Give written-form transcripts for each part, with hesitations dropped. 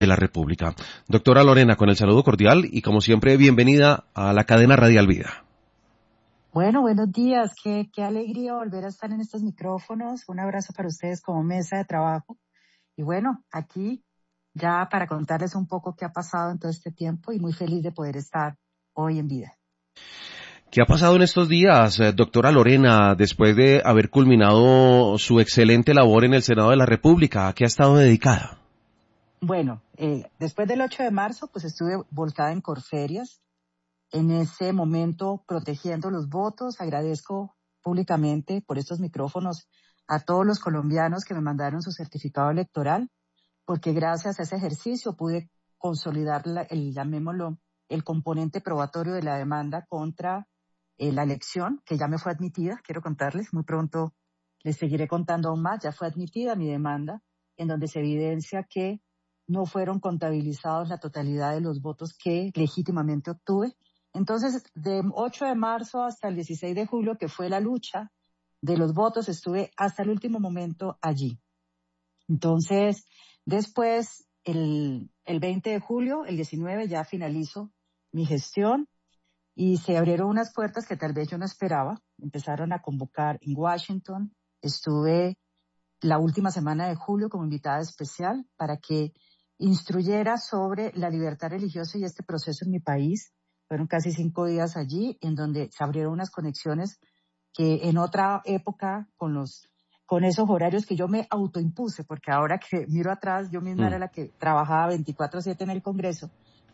de la República. Doctora Lorena, con el saludo cordial y como siempre, bienvenida a la cadena Radial Vida. Bueno, buenos días. Qué alegría volver a estar en estos micrófonos. Un abrazo para ustedes como mesa de trabajo. Y bueno, aquí ya para contarles un poco qué ha pasado en todo este tiempo y muy feliz de poder estar hoy en vida. ¿Qué ha pasado en estos días, doctora Lorena, después de haber culminado su excelente labor en el Senado de la República? ¿A qué ha estado dedicada? Bueno, después del 8 de marzo, pues estuve volcada en Corferias. En ese momento, protegiendo los votos, agradezco públicamente por estos micrófonos a todos los colombianos que me mandaron su certificado electoral, porque gracias a ese ejercicio pude consolidar llamémoslo, el componente probatorio de la demanda contra la elección, que ya me fue admitida. Quiero contarles, muy pronto les seguiré contando aún más. Ya fue admitida mi demanda, en donde se evidencia que no fueron contabilizados la totalidad de los votos que legítimamente obtuve. Entonces, de 8 de marzo hasta el 16 de julio, que fue la lucha de los votos, estuve hasta el último momento allí. Entonces, después, el 20 de julio, el 19, ya finalizo mi gestión y se abrieron unas puertas que tal vez yo no esperaba. Empezaron a convocar en Washington. Estuve la última semana de julio como invitada especial para que instruyera sobre la libertad religiosa y este proceso en mi país. Fueron casi 5 días allí, en donde se abrieron unas conexiones que en otra época, con esos horarios que yo me autoimpuse, porque ahora que miro atrás, yo misma era la que trabajaba 24/7 en el Congreso,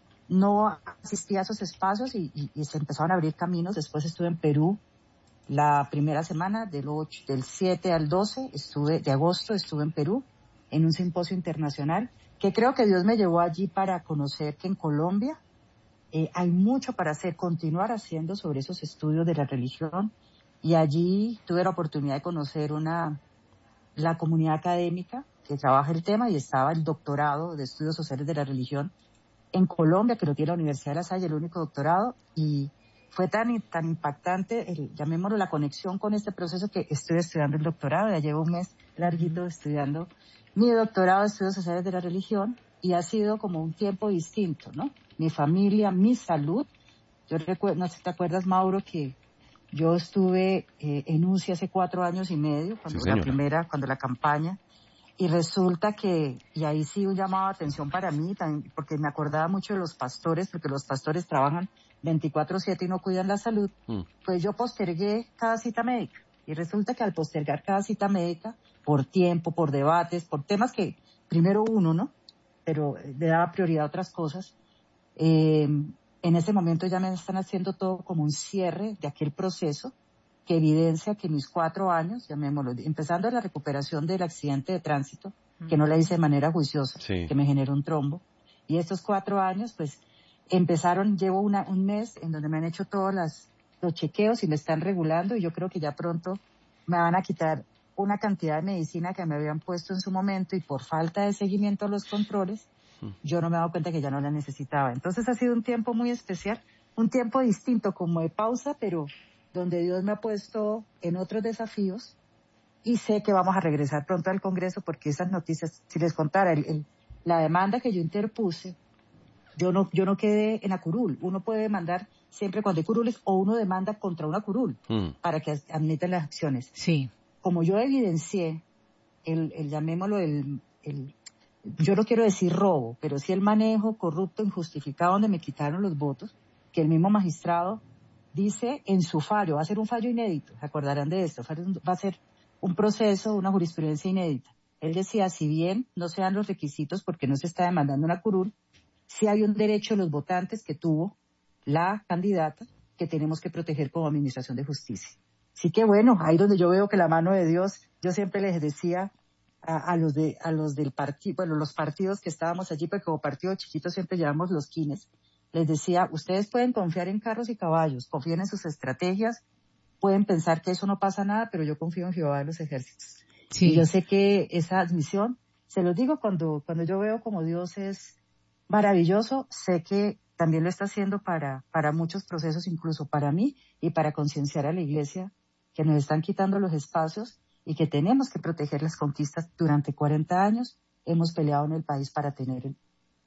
no asistía a esos espacios y se empezaron a abrir caminos. Después estuve en Perú la primera semana, del 7 al 12 de agosto estuve en Perú, en un simposio internacional, que creo que Dios me llevó allí para conocer que en Colombia hay mucho para hacer, continuar haciendo sobre esos estudios de la religión. Y allí tuve la oportunidad de conocer la comunidad académica que trabaja el tema, y estaba el doctorado de estudios sociales de la religión en Colombia, que lo tiene la Universidad de La Salle, el único doctorado, y fue tan impactante, llamémoslo, la conexión con este proceso, que estoy estudiando el doctorado. Ya llevo un mes larguito estudiando mi doctorado de estudios sociales de la religión, y ha sido como un tiempo distinto, ¿no? Mi familia, mi salud. Yo recuerdo, no sé si te acuerdas, Mauro, que yo estuve en UCI hace 4 años y medio, Sí, cuando la campaña, y resulta que, y ahí sí un llamado de atención para mí, también, porque me acordaba mucho de los pastores, porque los pastores trabajan 24/7 y no cuidan la salud. Pues yo postergué cada cita médica, y resulta que al postergar cada cita médica, por tiempo, por debates, por temas que primero uno, ¿no? Pero le daba prioridad a otras cosas, en ese momento ya me están haciendo todo como un cierre de aquel proceso que evidencia que mis 4 años, llamémoslo, empezando la recuperación del accidente de tránsito, que no la hice de manera juiciosa, que me generó un trombo, y estos 4 años, pues, llevo un mes en donde me han hecho todos los chequeos y me están regulando, y yo creo que ya pronto me van a quitar una cantidad de medicina que me habían puesto en su momento, y por falta de seguimiento a los controles, yo no me he dado cuenta que ya no la necesitaba. Entonces ha sido un tiempo muy especial, un tiempo distinto, como de pausa, pero donde Dios me ha puesto en otros desafíos, y sé que vamos a regresar pronto al Congreso, porque esas noticias, si les contara, la demanda que yo interpuse, yo no quedé en la curul. Uno puede demandar siempre cuando hay curules, o uno demanda contra una curul para que admitan las acciones. Sí. Como yo evidencié llamémoslo, yo no quiero decir robo, pero sí el manejo corrupto, injustificado, donde me quitaron los votos, que el mismo magistrado dice en su fallo, va a ser un fallo inédito, se acordarán de esto, va a ser un proceso, una jurisprudencia inédita. Él decía, si bien no se dan los requisitos porque no se está demandando una curul, sí hay un derecho de los votantes que tuvo la candidata, que tenemos que proteger como Administración de Justicia. Así que bueno, ahí donde yo veo que la mano de Dios, yo siempre les decía a los del partido, bueno, los partidos que estábamos allí, porque como partido chiquito siempre llevamos los quines, les decía, ustedes pueden confiar en carros y caballos, confíen en sus estrategias, pueden pensar que eso no pasa nada, pero yo confío en Jehová de los ejércitos. Sí. Y yo sé que esa admisión, se los digo, cuando yo veo como Dios es maravilloso, sé que también lo está haciendo para muchos procesos, incluso para mí, y para concienciar a la iglesia que nos están quitando los espacios y que tenemos que proteger las conquistas. Durante 40 años hemos peleado en el país para tener